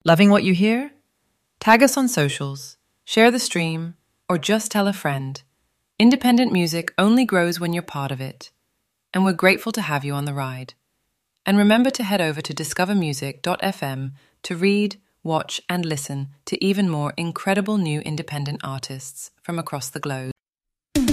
Loving what you hear? Tag us on socials, share the stream, or just tell a friend. Independent music only grows when you're part of it, and we're grateful to have you on the ride. And remember to head over to discovermusic.fm to read, watch, and listen to even more incredible new independent artists from across the globe.